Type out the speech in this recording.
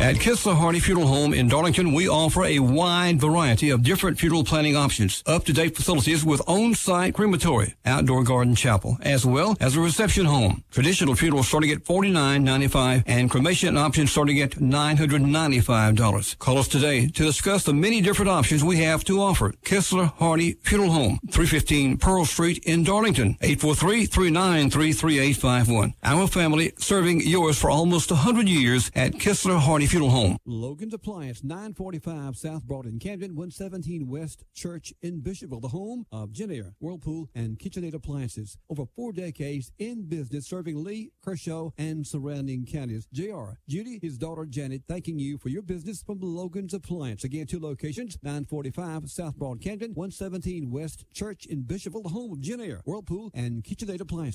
At Kistler Hardy Funeral Home in Darlington, we offer a wide variety of different funeral planning options, up-to-date facilities with on-site crematory, outdoor garden chapel, as well as a reception home. Traditional funerals starting at $49.95 and cremation options starting at $995. Call us today to discuss the many different options we have to offer. Kistler Hardy Funeral Home, 315 Pearl Street in Darlington, 843-393-3851. Our family serving yours for almost 100 years at Kistler Hardy Funeral Home. Logan's Appliance, 945 South Broad in Camden, 117 West Church in Bishopville, the home of Jennier, Whirlpool, and KitchenAid Appliances. Over 4 decades in business, serving Lee, Kershaw, and surrounding counties. JR, Judy, his daughter Janet, thanking you for your business from Logan's Appliance. Again, 2 locations, 945 South Broad, Camden, 117 West Church in Bishopville, the home of Jennier, Whirlpool, and KitchenAid Appliances.